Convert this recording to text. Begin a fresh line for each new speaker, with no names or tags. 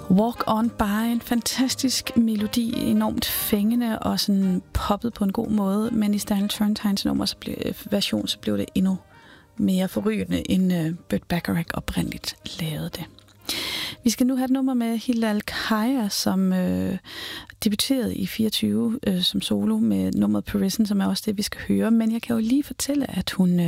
Walk On By, en fantastisk melodi, enormt fængende og sådan poppet på en god måde, men i Stanley Turrentines version så blev det endnu mere forrygende, end Burt Bacharach oprindeligt lavede det. Vi skal nu have et nummer med Hilal Kaya, som debuterede i 24 som solo med nummeret Parisian, som er også det, vi skal høre. Men jeg kan jo lige fortælle, at hun